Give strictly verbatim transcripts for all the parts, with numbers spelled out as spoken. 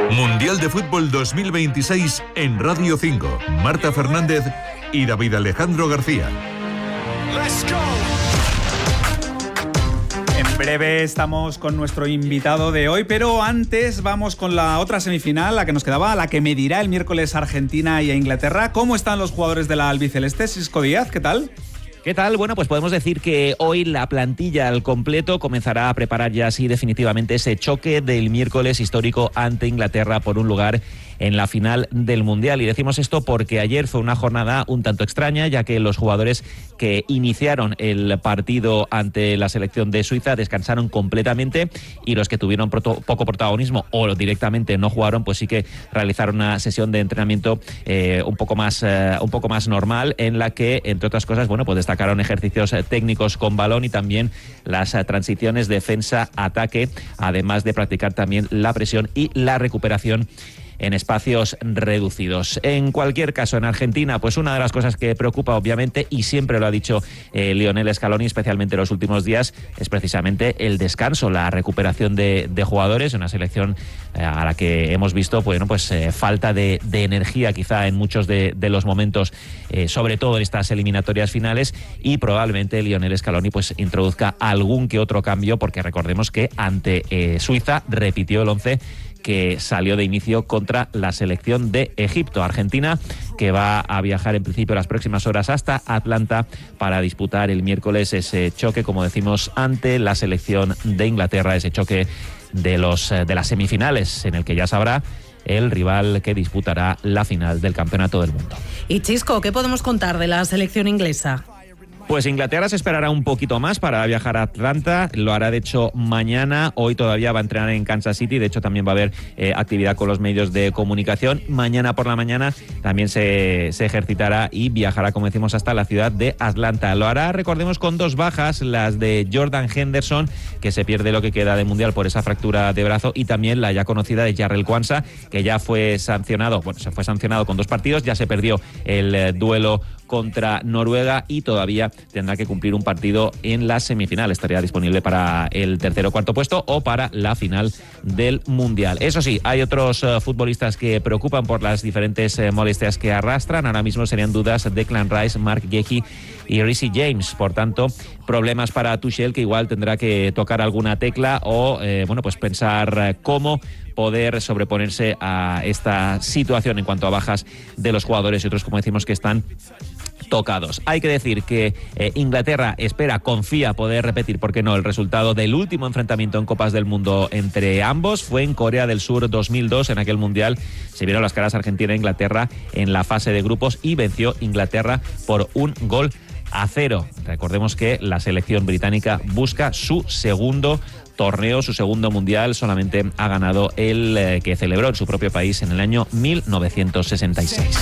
Mundial de Fútbol dos mil veintiséis en Radio cinco. Marta Fernández y David Alejandro García. Let's go. En breve estamos con nuestro invitado de hoy, pero antes vamos con la otra semifinal, la que nos quedaba, la que medirá el miércoles Argentina y a Inglaterra. ¿Cómo están los jugadores de la albiceleste? Sisco Díaz, ¿qué tal? ¿Qué tal? Bueno, pues podemos decir que hoy la plantilla al completo comenzará a preparar ya así definitivamente ese choque del miércoles histórico ante Inglaterra por un lugar en la final del Mundial. Y decimos esto porque ayer fue una jornada un tanto extraña, ya que los jugadores que iniciaron el partido ante la selección de Suiza descansaron completamente y los que tuvieron proto- poco protagonismo o directamente no jugaron, pues sí que realizaron una sesión de entrenamiento eh, un poco más eh, un poco más normal, en la que, entre otras cosas, bueno, pues destacaron ejercicios técnicos con balón y también las transiciones defensa-ataque, además de practicar también la presión y la recuperación en espacios reducidos. En cualquier caso, en Argentina, pues una de las cosas que preocupa, obviamente, y siempre lo ha dicho eh, Lionel Scaloni, especialmente en los últimos días, es precisamente el descanso, la recuperación de, de jugadores, una selección eh, a la que hemos visto, bueno, pues eh, falta de, de energía quizá en muchos de, de los momentos, eh, sobre todo en estas eliminatorias finales, y probablemente Lionel Scaloni pues introduzca algún que otro cambio, porque recordemos que ante eh, Suiza repitió el once que salió de inicio contra la selección de Egipto. Argentina, que va a viajar en principio las próximas horas hasta Atlanta para disputar el miércoles ese choque, como decimos, ante la selección de Inglaterra, ese choque de los de las semifinales, en el que ya sabrá el rival que disputará la final del Campeonato del Mundo. Y Chisco, ¿qué podemos contar de la selección inglesa? Pues Inglaterra se esperará un poquito más para viajar a Atlanta, lo hará de hecho mañana, hoy todavía va a entrenar en Kansas City, de hecho también va a haber eh, actividad con los medios de comunicación. Mañana por la mañana también se, se ejercitará y viajará, como decimos, hasta la ciudad de Atlanta. Lo hará, recordemos, con dos bajas, las de Jordan Henderson, que se pierde lo que queda de Mundial por esa fractura de brazo, y también la ya conocida de Jarrell Quansah, que ya fue sancionado, bueno, se fue sancionado con dos partidos, ya se perdió el eh, duelo contra Noruega y todavía tendrá que cumplir un partido en la semifinal. Estaría disponible para el tercer o cuarto puesto o para la final del Mundial. Eso sí, hay otros uh, futbolistas que preocupan por las diferentes uh, molestias que arrastran. Ahora mismo serían dudas Declan Rice, Mark Guehi y Reece James. Por tanto, problemas para Tuchel, que igual tendrá que tocar alguna tecla o eh, bueno, pues pensar uh, cómo poder sobreponerse a esta situación en cuanto a bajas de los jugadores y otros, como decimos, que están tocados. Hay que decir que eh, Inglaterra espera, confía poder repetir, ¿por qué no?, el resultado del último enfrentamiento en Copas del Mundo entre ambos. Fue en Corea del Sur dos mil dos, en aquel Mundial se vieron las caras Argentina e Inglaterra en la fase de grupos y venció Inglaterra por un gol a cero. Recordemos que la selección británica busca su segundo torneo, su segundo mundial. Solamente ha ganado el eh, que celebró en su propio país en el año mil novecientos sesenta y seis.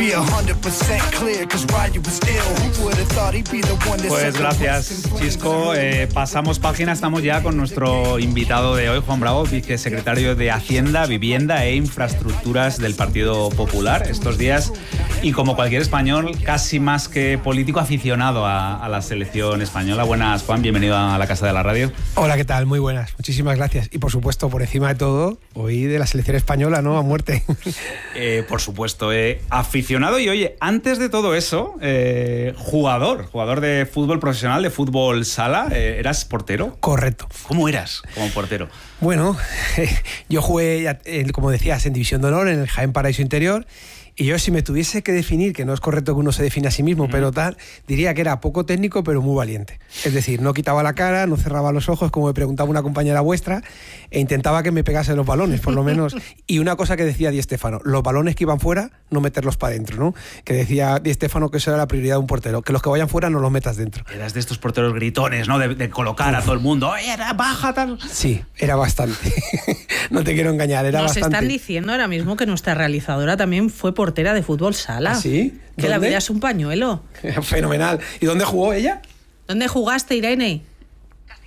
Pues gracias, Chisco. Eh, pasamos página, estamos ya con nuestro invitado de hoy, Juan Bravo, vicesecretario de Hacienda, Vivienda e Infraestructuras del Partido Popular. Estos días, y como cualquier español, casi más que político, aficionado a, a la selección española. Buenas, Juan, bienvenido a la Casa de la Radio. Hola, ¿qué tal? Muy buenas, muchísimas gracias. Y por supuesto, por encima de todo, hoy de la selección española, ¿no? A muerte. Eh, por supuesto, eh, aficionado y, oye, antes de todo eso, eh, jugador, jugador de fútbol profesional, de fútbol sala. Eh, ¿Eras portero? Correcto. ¿Cómo eras como portero? Bueno, yo jugué, como decías, en División de Honor, en el Jaén Paraíso Interior. Y yo, si me tuviese que definir, que no es correcto que uno se define a sí mismo, mm. pero tal, diría que era poco técnico, pero muy valiente. Es decir, no quitaba la cara, no cerraba los ojos, como me preguntaba una compañera vuestra, e intentaba que me pegase los balones, por lo menos. Y una cosa que decía Di Stéfano, los balones que iban fuera, no meterlos para adentro, ¿no? Que decía Di Stéfano que eso era la prioridad de un portero, que los que vayan fuera no los metas dentro. Eras de estos porteros gritones, ¿no? De, de colocar Uf. a todo el mundo, oye, baja, tal. Sí, era bastante. No te quiero engañar, era Nos bastante. Nos están diciendo ahora mismo que nuestra realizadora también fue portera de fútbol sala. ¿Ah, sí? Que la vida es un pañuelo. Fenomenal. ¿Y dónde jugó ella? ¿Dónde jugaste, Irene?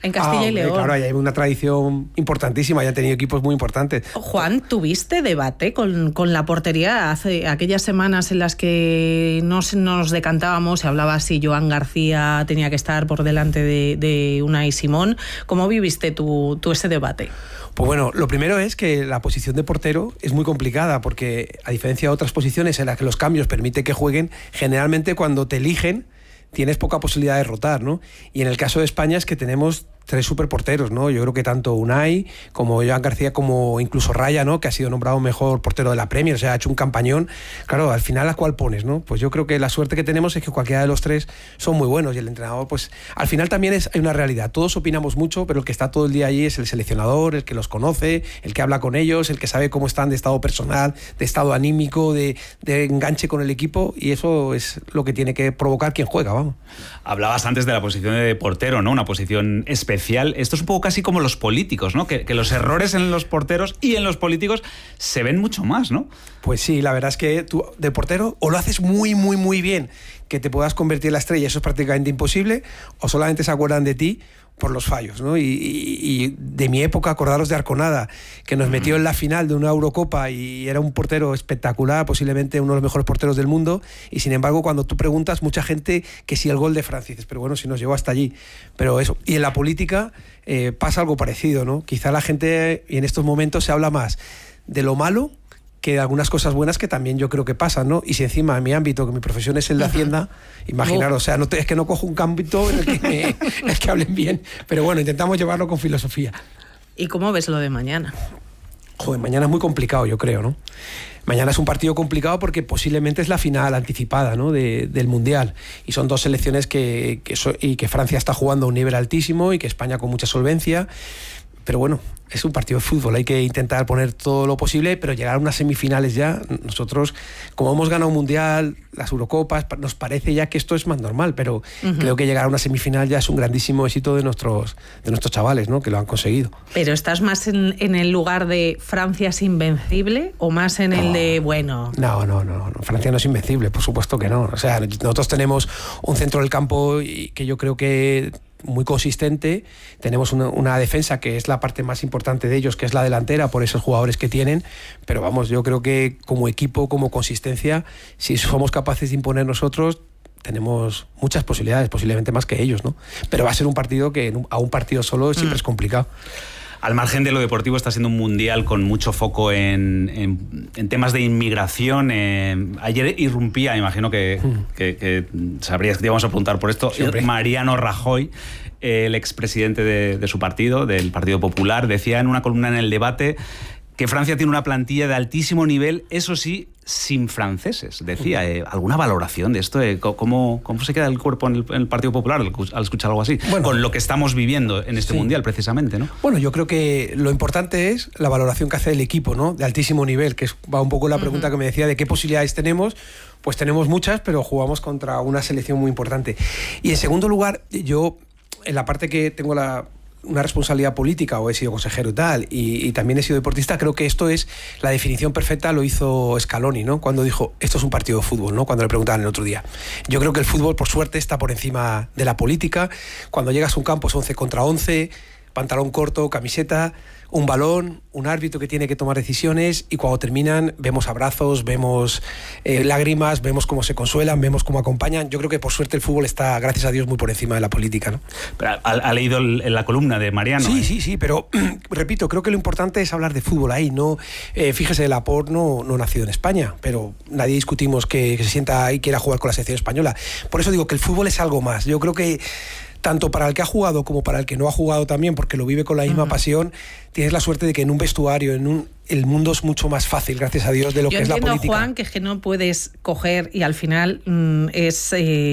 En Castilla ah, y León. Claro, hay una tradición importantísima, ya han tenido equipos muy importantes. Juan, ¿tuviste debate con, con la portería hace aquellas semanas en las que nos, nos decantábamos, se hablaba si Joan García tenía que estar por delante de, de Unai Simón? ¿Cómo viviste tú, tú ese debate? Pues bueno, lo primero es que la posición de portero es muy complicada porque, a diferencia de otras posiciones en las que los cambios permiten que jueguen, generalmente cuando te eligen tienes poca posibilidad de rotar, ¿no? Y en el caso de España es que tenemos tres superporteros, ¿no? Yo creo que tanto Unai como Joan García como incluso Raya, ¿no? Que ha sido nombrado mejor portero de la Premier, o sea, ha hecho un campañón. Claro, al final, ¿a cuál pones, no? Pues yo creo que la suerte que tenemos es que cualquiera de los tres son muy buenos y el entrenador, pues al final también es, hay una realidad. Todos opinamos mucho, pero el que está todo el día allí es el seleccionador, el que los conoce, el que habla con ellos, el que sabe cómo están de estado personal, de estado anímico, de, de enganche con el equipo, y eso es lo que tiene que provocar quien juega, vamos. Hablabas antes de la posición de portero, ¿no? Una posición especial. Esto es un poco casi como los políticos, ¿no? Que, que los errores en los porteros y en los políticos se ven mucho más, ¿no? Pues sí, la verdad es que tú de portero o lo haces muy, muy, muy bien, que te puedas convertir en la estrella, eso es prácticamente imposible, o solamente se acuerdan de ti por los fallos, ¿no? Y, y, y de mi época, acordaros de Arconada, que nos metió en la final de una Eurocopa y era un portero espectacular, posiblemente uno de los mejores porteros del mundo, y sin embargo cuando tú preguntas, mucha gente que sí el gol de Francia, dices, pero bueno, si nos llevó hasta allí, pero eso. Y en la política eh, pasa algo parecido, ¿no? Quizá la gente, y en estos momentos se habla más de lo malo que de algunas cosas buenas que también yo creo que pasan, ¿no? Y si encima en mi ámbito, que mi profesión es el de Hacienda, imaginaros, o sea, no te, es que no cojo un ámbito en el que, me, en el que hablen bien, pero bueno, intentamos llevarlo con filosofía. ¿Y cómo ves lo de mañana? Joder, mañana es muy complicado, yo creo, ¿no? Mañana es un partido complicado porque posiblemente es la final anticipada, ¿no? de, del Mundial. Y son dos selecciones que, que, so, y que Francia está jugando a un nivel altísimo y que España con mucha solvencia. Pero bueno, es un partido de fútbol, hay que intentar poner todo lo posible, pero llegar a unas semifinales ya, nosotros, como hemos ganado un Mundial, las Eurocopas, nos parece ya que esto es más normal, pero uh-huh. creo que llegar a una semifinal ya es un grandísimo éxito de nuestros, de nuestros chavales, ¿no? Que lo han conseguido. ¿Pero estás más en, en el lugar de Francia es invencible o más en no, el de, bueno... No, no, no, no, Francia no es invencible, por supuesto que no. O sea, nosotros tenemos un centro del campo y que yo creo que... muy consistente, tenemos una, una defensa que es la parte más importante de ellos, que es la delantera, por esos jugadores que tienen, pero vamos, yo creo que como equipo, como consistencia, si somos capaces de imponer nosotros, tenemos muchas posibilidades, posiblemente más que ellos, ¿no? Pero va a ser un partido que a un partido solo siempre mm. es complicado. Al margen de lo deportivo, está siendo un mundial con mucho foco en, en, en temas de inmigración. Eh, ayer irrumpía, imagino que, mm. que, que sabrías que te íbamos a preguntar por esto, sí, Mariano Rajoy, eh, el expresidente de, de su partido, del Partido Popular, decía en una columna en El Debate que Francia tiene una plantilla de altísimo nivel, eso sí, sin franceses. Decía, eh, ¿alguna valoración de esto? Eh, ¿cómo, ¿Cómo se queda el cuerpo en el, en el Partido Popular al, al escuchar algo así? Bueno, con lo que estamos viviendo en este sí. Mundial, precisamente, ¿no? Bueno, yo creo que lo importante es la valoración que hace el equipo, ¿no? De altísimo nivel, que es, va un poco la pregunta uh-huh. que me decía de qué posibilidades tenemos. Pues tenemos muchas, pero jugamos contra una selección muy importante. Y en segundo lugar, yo, en la parte que tengo la... una responsabilidad política, o he sido consejero y tal, y, y también he sido deportista, creo que esto es la definición perfecta, lo hizo Scaloni, ¿no? Cuando dijo, esto es un partido de fútbol, ¿no? Cuando le preguntaban el otro día. Yo creo que el fútbol, por suerte, está por encima de la política. Cuando llegas a un campo es once contra once, pantalón corto, camiseta, un balón, un árbitro que tiene que tomar decisiones, y cuando terminan vemos abrazos, vemos eh, lágrimas, vemos cómo se consuelan, vemos cómo acompañan. Yo creo que por suerte el fútbol está, gracias a Dios, muy por encima de la política, ¿no? Pero ha, ha leído el, la columna de Mariano. Sí, ¿eh? sí, sí, pero repito, creo que lo importante es hablar de fútbol ahí, ¿no? Eh, fíjese, Laporte no, no nació en España, pero nadie discutimos que, que se sienta ahí y quiera jugar con la selección española. Por eso digo que el fútbol es algo más. Yo creo que tanto para el que ha jugado como para el que no ha jugado también, porque lo vive con la misma uh-huh. pasión, tienes la suerte de que en un vestuario, en un, el mundo es mucho más fácil, gracias a Dios, de lo Yo que es la política. Yo entiendo, Juan, que es que no puedes coger y al final mmm, es,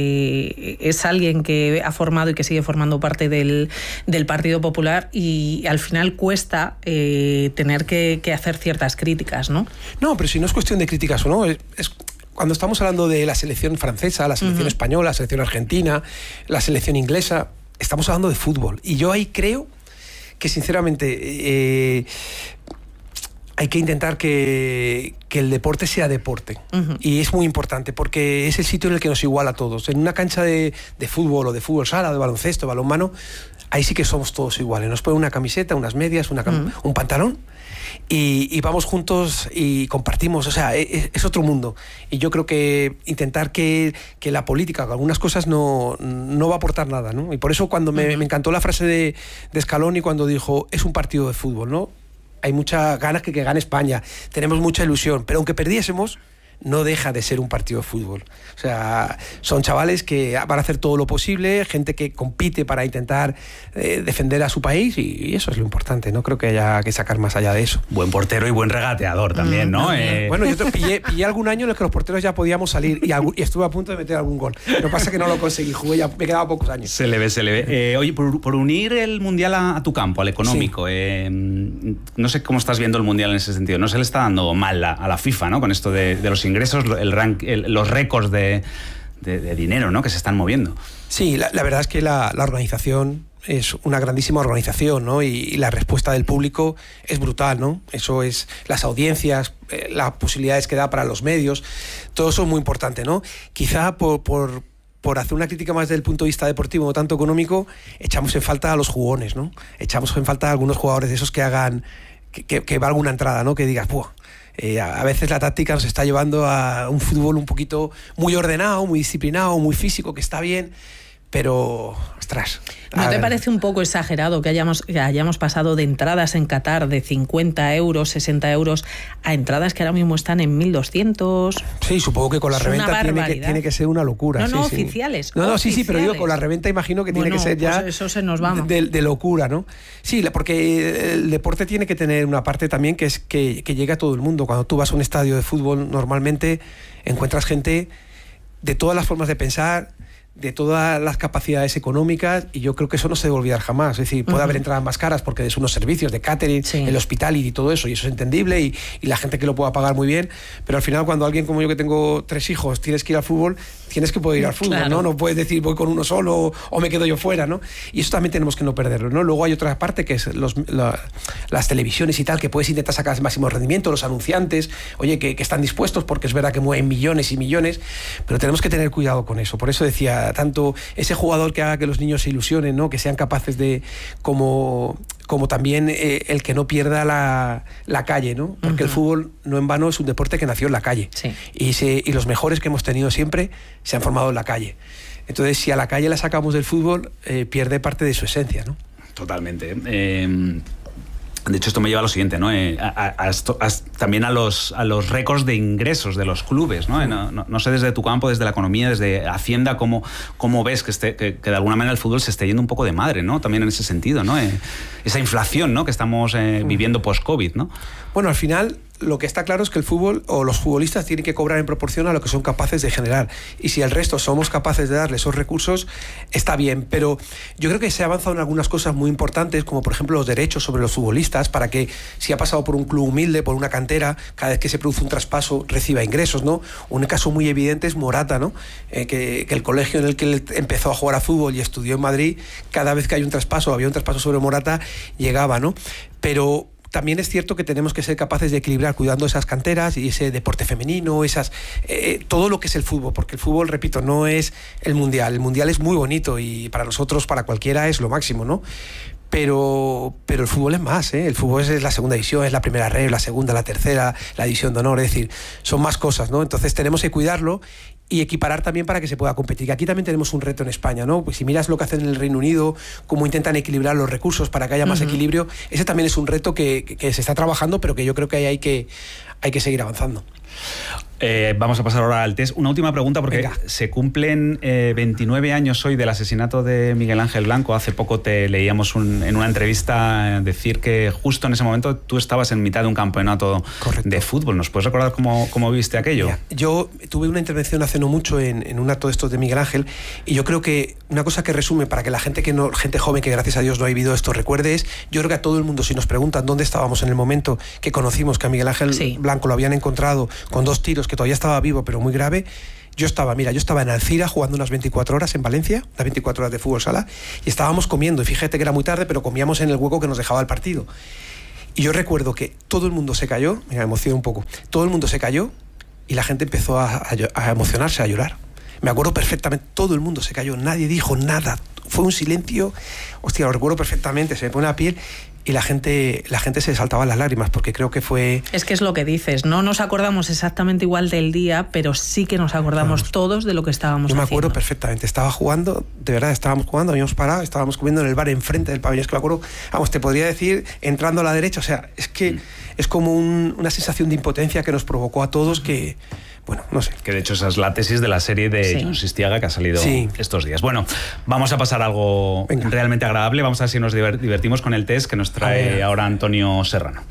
eh, es alguien que ha formado y que sigue formando parte del, del Partido Popular, y al final cuesta eh, tener que, que hacer ciertas críticas, ¿no? No, pero si no es cuestión de críticas o no, es... es cuando estamos hablando de la selección francesa, la selección uh-huh. española, la selección argentina, la selección inglesa, estamos hablando de fútbol. Y yo ahí creo que, sinceramente, eh, hay que intentar que, que el deporte sea deporte. Uh-huh. Y es muy importante porque es el sitio en el que nos iguala a todos. En una cancha de, de fútbol o de fútbol sala, de baloncesto, de balonmano, ahí sí que somos todos iguales. Nos ponen una camiseta, unas medias, una cam- uh-huh. un pantalón y, y vamos juntos y compartimos. O sea, es, es otro mundo. Y yo creo que intentar que, que la política, que algunas cosas no, no va a aportar nada, ¿no? Y por eso cuando me, uh-huh. me encantó la frase de, de Scaloni cuando dijo, es un partido de fútbol, ¿no? Hay muchas ganas que, que gane España, tenemos mucha ilusión, pero aunque perdiésemos, no deja de ser un partido de fútbol. O sea, son chavales que van a hacer todo lo posible, gente que compite para intentar eh, defender a su país y, y eso es lo importante. No creo que haya que sacar más allá de eso. Buen portero y buen regateador también, mm, ¿no? También. Eh... Bueno, yo te pillé, pillé algún año en el que los porteros ya podíamos salir y, algún, y estuve a punto de meter algún gol. Lo que pasa es que no lo conseguí, jugué ya, me quedaba pocos años. Se le ve, se le ve. Eh, oye, por, por unir el Mundial a, a tu campo, al económico, sí. eh, no sé cómo estás viendo el Mundial en ese sentido. No se le está dando mal a, a la FIFA, ¿no? Con esto de, de los ingresos, el ranking, El, los récords de, de, de dinero, ¿no? que se están moviendo. Sí, la, la verdad es que la, la organización es una grandísima organización, ¿no? Y, y la respuesta del público es brutal, ¿no? Eso es las audiencias, eh, las posibilidades que da para los medios, todo eso es muy importante, ¿no? Quizá por, por, por hacer una crítica más desde el punto de vista deportivo, no tanto económico, echamos en falta a los jugones, ¿no? Echamos en falta a algunos jugadores de esos que hagan, que, que, que valga una entrada, ¿no? Que digas, ¡buah! Eh, a veces la táctica nos está llevando a un fútbol un poquito muy ordenado, muy disciplinado, muy físico, que está bien, pero, ostras. ¿No te parece un poco exagerado que hayamos, que hayamos pasado de entradas en Qatar de cincuenta euros, sesenta euros, a entradas que ahora mismo están en mil doscientos? Sí, supongo que con la es reventa tiene que, tiene que ser una locura. No, no, sí, oficiales. Sí. No, no, oficiales. sí, sí, pero digo, con la reventa imagino que bueno, tiene que ser ya pues eso se nos va. De, de locura, ¿no? Sí, porque el deporte tiene que tener una parte también que es que, que llegue a todo el mundo. Cuando tú vas a un estadio de fútbol, normalmente encuentras gente de todas las formas de pensar, de todas las capacidades económicas, y yo creo que eso no se debe olvidar jamás. Es decir, puede uh-huh. haber entradas más caras porque es unos servicios de catering, sí. el hospitality y todo eso, y eso es entendible, y, y la gente que lo pueda pagar muy bien, pero al final cuando alguien como yo que tengo tres hijos tienes que ir al fútbol, tienes que poder ir al fútbol, claro. ¿no? No puedes decir voy con uno solo o, o me quedo yo fuera, ¿no? Y eso también tenemos que no perderlo, ¿no? Luego hay otra parte que es los, la, las televisiones y tal, que puedes intentar sacar el máximo rendimiento, los anunciantes, oye, que, que están dispuestos porque es verdad que mueven millones y millones, pero tenemos que tener cuidado con eso. Por eso decía, tanto ese jugador que haga que los niños se ilusionen, ¿no? Que sean capaces de, como, como también eh, el que no pierda la, la calle, ¿no? Porque uh-huh. el fútbol, no en vano, es un deporte que nació en la calle. Sí. Y, se, y los mejores que hemos tenido siempre se han formado en la calle. Entonces, si a la calle la sacamos del fútbol, eh, pierde parte de su esencia, ¿no? Totalmente. Eh... De hecho, esto me lleva a lo siguiente, ¿no? Eh, a, a, a esto, a, también a los, a los récords de ingresos de los clubes, ¿no? No, no, no sé desde tu campo, desde la economía, desde Hacienda, cómo, cómo ves que, esté, que, que de alguna manera el fútbol se esté yendo un poco de madre, ¿no? También en ese sentido, ¿no? Eh, esa inflación, ¿no? Que estamos eh, viviendo post-COVID, ¿no? Bueno, al final lo que está claro es que el fútbol o los futbolistas tienen que cobrar en proporción a lo que son capaces de generar, y si el resto somos capaces de darle esos recursos, está bien, pero yo creo que se ha avanzado en algunas cosas muy importantes, como por ejemplo los derechos sobre los futbolistas, para que si ha pasado por un club humilde, por una cantera, cada vez que se produce un traspaso reciba ingresos, ¿no? Un caso muy evidente es Morata, ¿no? Eh, que, que el colegio en el que él empezó a jugar a fútbol y estudió en Madrid, cada vez que hay un traspaso, había un traspaso sobre Morata, llegaba, ¿no? Pero también es cierto que tenemos que ser capaces de equilibrar cuidando esas canteras y ese deporte femenino, esas eh, todo lo que es el fútbol, porque el fútbol, repito, no es el mundial. El mundial es muy bonito y para nosotros, para cualquiera, es lo máximo, ¿no? Pero, pero el fútbol es más, ¿eh? El fútbol es la segunda división, es la primera red, la segunda, la tercera, la división de honor, es decir, son más cosas, ¿no? Entonces tenemos que cuidarlo y equiparar también para que se pueda competir. Y aquí también tenemos un reto en España, ¿no? Pues si miras lo que hacen en el Reino Unido, cómo intentan equilibrar los recursos para que haya más uh-huh. equilibrio, ese también es un reto que, que, que se está trabajando, pero que yo creo que hay, hay, que, hay que seguir avanzando. Eh, vamos a pasar ahora al test. Una última pregunta, porque Venga. se cumplen eh, veintinueve años hoy del asesinato de Miguel Ángel Blanco. Hace poco te leíamos un, en una entrevista decir que justo en ese momento tú estabas en mitad de un campeonato Correcto. de fútbol. ¿Nos puedes recordar cómo, cómo viste aquello? Mira, yo tuve una intervención hace no mucho en, en un acto de estos de Miguel Ángel, y yo creo que una cosa que resume para que la gente que no, gente joven que gracias a Dios no ha vivido esto recuerde es, yo creo que a todo el mundo, si nos preguntan dónde estábamos en el momento que conocimos que a Miguel Ángel sí. Blanco lo habían encontrado con dos tiros, que todavía estaba vivo pero muy grave, yo estaba, mira, yo estaba en Alcira jugando unas veinticuatro horas en Valencia, las veinticuatro horas de fútbol sala, y estábamos comiendo, y fíjate que era muy tarde, pero comíamos en el hueco que nos dejaba el partido. Y yo recuerdo que todo el mundo se cayó, mira, me emociono un poco, todo el mundo se cayó y la gente empezó a, a, a emocionarse, a llorar. Me acuerdo perfectamente, todo el mundo se cayó, nadie dijo nada, fue un silencio, hostia, lo recuerdo perfectamente, se me pone la piel y la gente, la gente se saltaba las lágrimas porque creo que fue... Es que es lo que dices, no nos acordamos exactamente igual del día, pero sí que nos acordamos Vamos. todos de lo que estábamos haciendo. Yo me acuerdo haciendo. perfectamente, estaba jugando, de verdad, estábamos jugando, habíamos parado, estábamos comiendo en el bar enfrente del pabellón, es que me acuerdo, vamos, te podría decir, entrando a la derecha, o sea, es que mm. es como un, una sensación de impotencia que nos provocó a todos que... Bueno, no sé. Que de hecho esa es la tesis de la serie de sí. Jon Sistiaga que ha salido sí. estos días. Bueno, vamos a pasar a algo Venga. realmente agradable. Vamos a ver si nos divertimos con el test que nos trae ahora Antonio Serrano.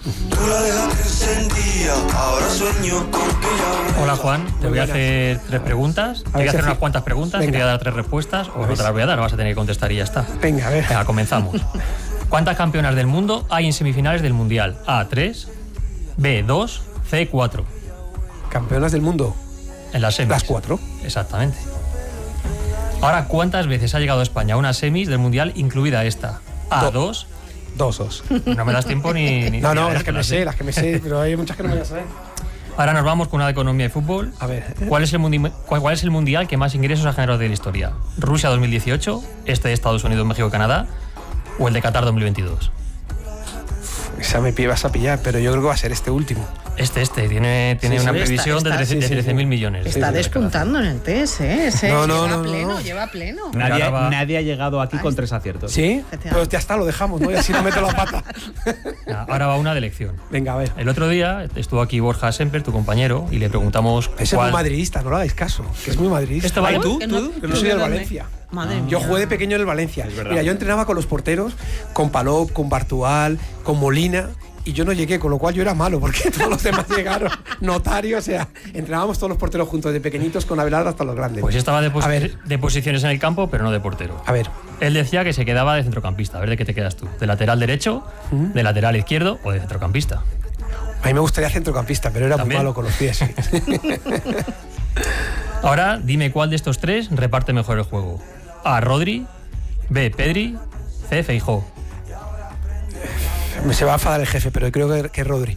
Hola Juan, te voy a hacer tres preguntas. Te voy a hacer unas cuantas preguntas y te voy a dar tres respuestas o no te las voy a dar, vas a tener que contestar y ya está. Venga, a ver. Venga, comenzamos. ¿Cuántas campeonas del mundo hay en semifinales del Mundial? A, tres, B, dos, C, cuatro. Campeonas del mundo. En las semis. Las cuatro. Exactamente. Ahora, ¿cuántas veces ha llegado España a una semis del Mundial, incluida esta? A, Do- dos. Dos, dos. No me das tiempo ni... ni no, no, ni las que me sé, sé, las que me sé, pero hay muchas que no me voy a saber. Ahora nos vamos con una de economía y fútbol. A ver. ¿Cuál es el, mundi- cuál, cuál es el mundial que más ingresos ha generado de la historia? ¿Rusia dos mil dieciocho, este de Estados Unidos, México, Canadá o el de Qatar dos mil veintidós? Esa me vas a pillar, pero yo creo que va a ser este último. Este, este, tiene, tiene sí, una sí, previsión está, de está, trece mil millones. Está de despuntando en el test, ¿eh? Ese no, no, lleva no, pleno, no. lleva pleno. Nadie, va... nadie ha llegado aquí Ay, con tres aciertos. ¿Sí? Pues ya está, lo dejamos, ¿no? Y así no meto la pata. Ahora va una de elección. Venga, a ver. El otro día estuvo aquí Borja Semper, tu compañero, y le preguntamos... Ese cuál... es muy madridista, no le hagáis caso, que es muy madridista. ¿Esto vale tú? ¿Tú? ¿Tú? Yo soy del Valencia. Madre yo mía. jugué de pequeño en el Valencia. Mira, yo entrenaba con los porteros, con Palop, con Bartual, con Molina... Y yo no llegué, con lo cual yo era malo, porque todos los demás llegaron. Notario, o sea, entrenábamos todos los porteros juntos, de pequeñitos con Abelardo hasta los grandes. Pues estaba de, pos- a ver, de posiciones en el campo, pero no de portero. A ver. Él decía que se quedaba de centrocampista. A ver de qué te quedas tú. ¿De lateral derecho, ¿Mm? de lateral izquierdo o de centrocampista? A mí me gustaría centrocampista, pero era ¿También? muy malo con los pies. Sí. Ahora, dime cuál de estos tres reparte mejor el juego. A, Rodri, B, Pedri, C, Feijóo. Me se va a enfadar el jefe, pero creo que, que Rodri.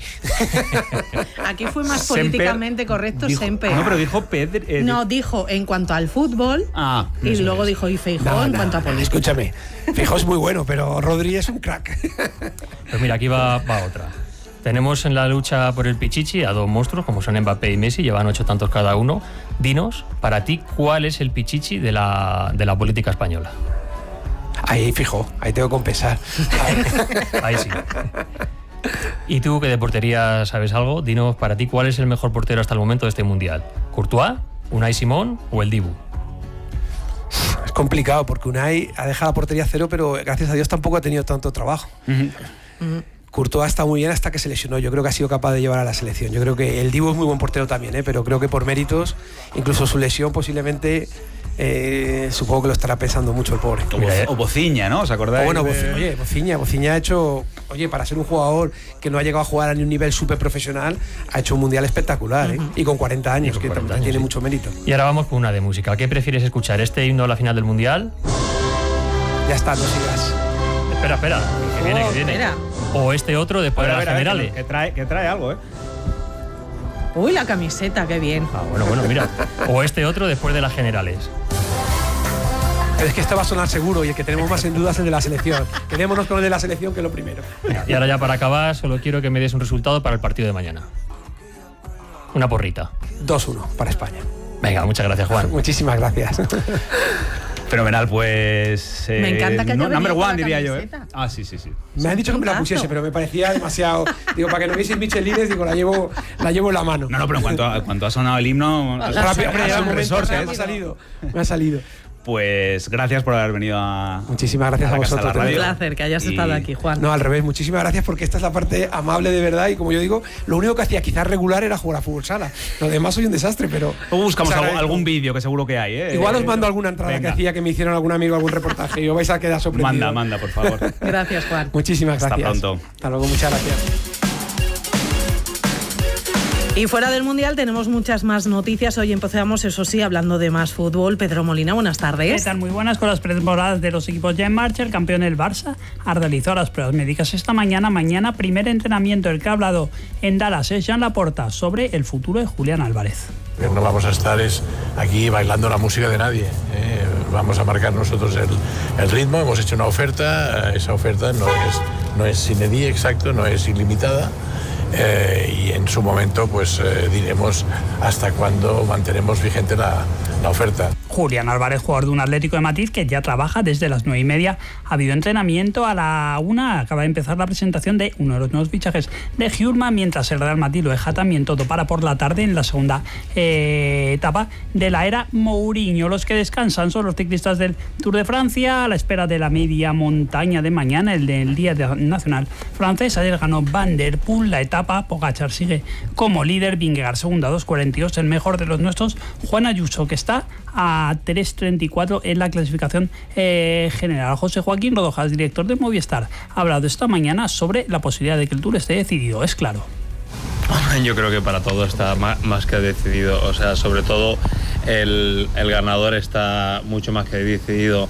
Aquí fue más Semper políticamente correcto dijo, Semper. No, pero dijo Pedri. Eh, no, dijo en cuanto al fútbol ah, y luego es. dijo y Feijóo no, en no, cuanto a política. Escúchame, Feijóo es muy bueno, pero Rodri es un crack. Pues mira, aquí va, va otra. Tenemos en la lucha por el Pichichi a dos monstruos, como son Mbappé y Messi, llevan ocho tantos cada uno. Dinos, para ti, ¿cuál es el Pichichi de la, de la política española? Ahí, fijo, ahí tengo que compensar. Ahí sí. ¿Y tú, que de portería sabes algo? Dinos, para ti, ¿cuál es el mejor portero hasta el momento de este Mundial? ¿Courtois, Unai Simón o el Dibu? Es complicado, porque Unai ha dejado la portería cero, pero gracias a Dios tampoco ha tenido tanto trabajo. Uh-huh. Uh-huh. Courtois está muy bien hasta que se lesionó. Yo creo que ha sido capaz de llevar a la selección. Yo creo que el Dibu es muy buen portero también, ¿eh? Pero creo que por méritos, incluso su lesión posiblemente... Eh, supongo que lo estará pensando mucho el pobre. O, Bo- o Bociña, ¿no? ¿Os acordáis? O bueno, de... Bociña, oye, Bociña, Bociña ha hecho, oye, para ser un jugador que no ha llegado a jugar a ni un nivel súper profesional, ha hecho un mundial espectacular, ¿eh? Uh-huh. Y con cuarenta años, con que cuarenta años, tiene sí. mucho mérito. Y ahora vamos con una de música. ¿Qué prefieres escuchar? ¿Este himno a la final del mundial? Ya está, no sigas. Espera, espera, que oh, viene, que viene. Espera. O este otro después ver, de las ver, generales. Que, que, trae, que trae algo, ¿eh? Uy, la camiseta, qué bien. Ah, bueno, bueno, mira. O este otro después de las generales. Pero es que este va a sonar seguro y el que tenemos más en duda es el de la selección. Quedémonos con el de la selección, que es lo primero. Y ahora ya para acabar, solo quiero que me des un resultado para el partido de mañana. Una porrita. dos uno para España. Venga, muchas gracias, Juan. Muchísimas gracias. Fenomenal, pues... Eh, me encanta que haya no, number one, diría camiseta. yo, ¿eh? Ah, sí, sí, sí. Me han dicho que me la pusiese, pero me parecía demasiado... Digo, para que no vieseis michelines, digo, la llevo, la llevo en la mano. No, no, pero en cuanto a, cuanto ha sonado el himno... Rápido, hombre, ya un un resorte, me ha salido. Me ha salido. Pues gracias por haber venido a... Muchísimas gracias a, a vosotros. Un placer que hayas y... estado aquí, Juan. No, al revés, muchísimas gracias porque esta es la parte amable de verdad y como yo digo, lo único que hacía quizás regular era jugar a fútbol sala. Lo demás soy un desastre, pero... Luego buscamos o sea, algún, algún vídeo que seguro que hay, ¿eh? Igual os mando alguna entrada Venga. que hacía que me hicieron algún amigo algún reportaje y os vais a quedar sorprendidos. Manda, manda, por favor. Gracias, Juan. Muchísimas gracias. Hasta pronto. Hasta luego, muchas gracias. Y fuera del Mundial tenemos muchas más noticias. Hoy empezamos, eso sí, hablando de más fútbol. Pedro Molina, buenas tardes. ¿Qué tal? Muy buenas. Con las pretemporadas de los equipos ya en marcha, el campeón del Barça ha realizado las pruebas médicas esta mañana. Mañana, primer entrenamiento. El que ha hablado en Dallas es Joan Laporta sobre el futuro de Julián Álvarez. No vamos a estar es aquí bailando la música de nadie. ¿eh? Vamos a marcar nosotros el, el ritmo. Hemos hecho una oferta. Esa oferta no es, no es sine die, exacto, no es ilimitada. Eh, y en su momento pues eh, diremos hasta cuándo mantenemos vigente la, la oferta. Julián Álvarez, jugador de un Atlético de Madrid que ya trabaja desde las nueve y media. Ha habido entrenamiento a la una. Acaba de empezar la presentación de uno de los nuevos fichajes de Hjulmand, mientras el Real Madrid lo deja también todo para por la tarde en la segunda eh, etapa de la era Mourinho. Los que descansan son los ciclistas del Tour de Francia a la espera de la media montaña de mañana, el del Día Nacional Francés. Ayer ganó Van der Poel la etapa. Pogačar sigue como líder, Vingegaard segunda, dos cuarenta y dos, el mejor de los nuestros, Juan Ayuso, que está a tres treinta y cuatro en la clasificación eh, general. José Joaquín Rodojas, director de Movistar, ha hablado esta mañana sobre la posibilidad de que el Tour esté decidido. Es claro. Yo creo que para todo está más que decidido, o sea, sobre todo el, el ganador está mucho más que decidido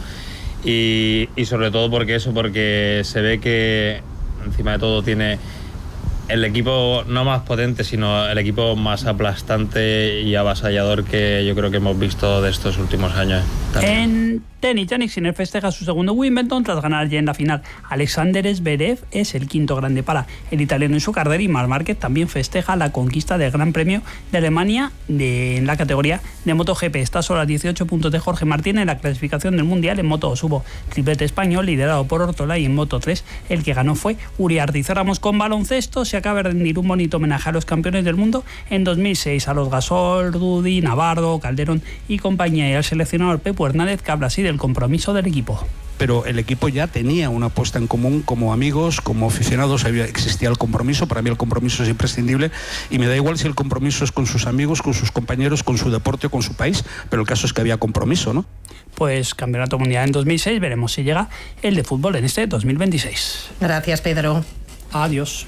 y, y sobre todo porque eso, porque se ve que encima de todo tiene el equipo no más potente, sino el equipo más aplastante y avasallador que yo creo que hemos visto de estos últimos años. También. En tenis, Jannik Sinner festeja su segundo Wimbledon tras ganar ya en la final. Alexander Zverev es el quinto grande para el italiano en su carrera y Marc Márquez también festeja la conquista del Gran Premio de Alemania de, en la categoría de MotoGP. Está solo a dieciocho puntos de Jorge Martín en la clasificación del Mundial. En Moto dos hubo triplete español liderado por Ortola y en Moto tres el que ganó fue Uriarte. Y cerramos con baloncesto. Se acaba de rendir un bonito homenaje a los campeones del mundo en dos mil seis, a los Gasol, Rudy, Navarro, Calderón y compañía, y al seleccionador Pepu Hernández, que habla así del compromiso del equipo. Pero el equipo ya tenía una apuesta en común, como amigos, como aficionados, había, existía el compromiso. Para mí el compromiso es imprescindible y me da igual si el compromiso es con sus amigos, con sus compañeros, con su deporte o con su país, pero el caso es que había compromiso, ¿no? Pues Campeonato Mundial en dos mil seis, veremos si llega el de fútbol en este dos mil veintiséis. Gracias, Pedro. Adiós.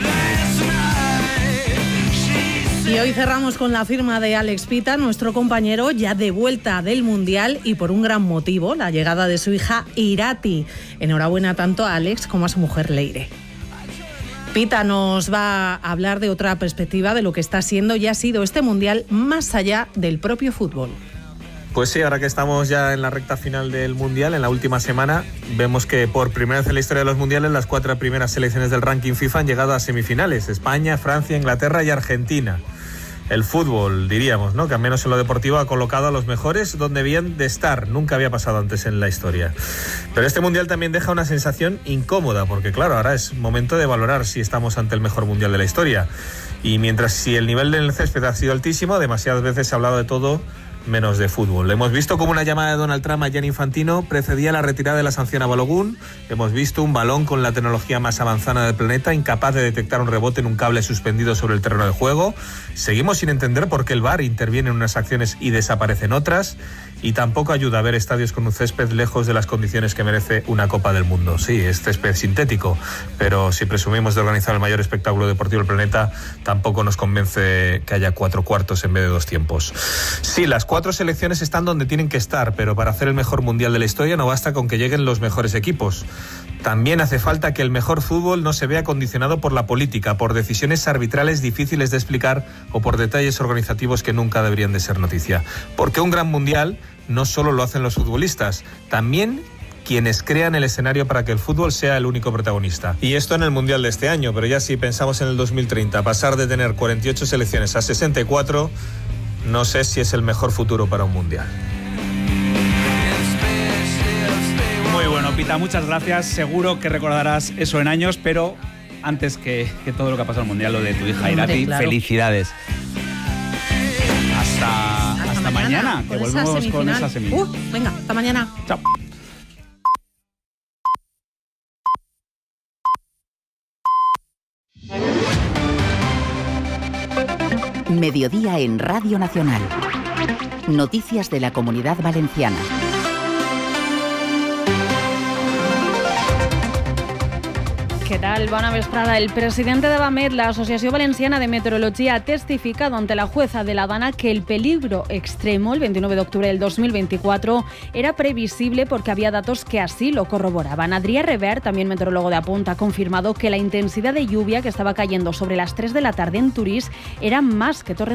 Y hoy cerramos con la firma de Alex Pita, nuestro compañero ya de vuelta del Mundial y por un gran motivo, la llegada de su hija Irati. Enhorabuena tanto a Alex como a su mujer Leire. Pita nos va a hablar de otra perspectiva de lo que está siendo y ha sido este Mundial más allá del propio fútbol. Pues sí, ahora que estamos ya en la recta final del Mundial, en la última semana, vemos que por primera vez en la historia de los Mundiales las cuatro primeras selecciones del ranking FIFA han llegado a semifinales: España, Francia, Inglaterra y Argentina. El fútbol, diríamos, ¿no?, que al menos en lo deportivo ha colocado a los mejores donde debían de estar. Nunca había pasado antes en la historia. Pero este Mundial también deja una sensación incómoda, porque claro, ahora es momento de valorar si estamos ante el mejor Mundial de la historia. Y mientras si el nivel del césped ha sido altísimo, demasiadas veces se ha hablado de todo menos de fútbol. Hemos visto como una llamada de Donald Trump a Gianni Infantino precedía la retirada de la sanción a Balogun. Hemos visto un balón con la tecnología más avanzada del planeta, incapaz de detectar un rebote en un cable suspendido sobre el terreno de juego. Seguimos sin entender por qué el V A R interviene en unas acciones y desaparece en otras. Y tampoco ayuda a ver estadios con un césped lejos de las condiciones que merece una Copa del Mundo. Sí, es césped sintético, pero si presumimos de organizar el mayor espectáculo deportivo del planeta, tampoco nos convence que haya cuatro cuartos en vez de dos tiempos. Sí, las cuatro selecciones están donde tienen que estar, pero para hacer el mejor Mundial de la historia no basta con que lleguen los mejores equipos. También hace falta que el mejor fútbol no se vea condicionado por la política, por decisiones arbitrales difíciles de explicar o por detalles organizativos que nunca deberían de ser noticia. Porque un gran Mundial no solo lo hacen los futbolistas, también quienes crean el escenario para que el fútbol sea el único protagonista. Y esto en el Mundial de este año, pero ya si pensamos en el dos mil treinta, pasar de tener cuarenta y ocho selecciones a sesenta y cuatro, no sé si es el mejor futuro para un Mundial. Muy bueno, Pita, muchas gracias. Seguro que recordarás eso en años, pero antes que, que todo lo que ha pasado en el Mundial, lo de tu hija Irati, claro. Felicidades. Hasta, hasta, hasta mañana, mañana que volvemos con esa semifinal. Uh, venga, hasta mañana. Chao. Mediodía en Radio Nacional. Noticias de la Comunidad Valenciana. Que Què tal? Bona vesprada. El presidente de Bamet, la Asociación Valenciana de Meteorología, ha testificado ante la jueza de La Dana que el peligro extremo el veintinueve de octubre del dos mil veinticuatro era previsible porque había datos que así lo corroboraban. Adrià Revert, también meteorólogo de Apunta, ha confirmado que la intensidad de lluvia que estaba cayendo sobre las tres de la tarde en Turís era más que torrencial.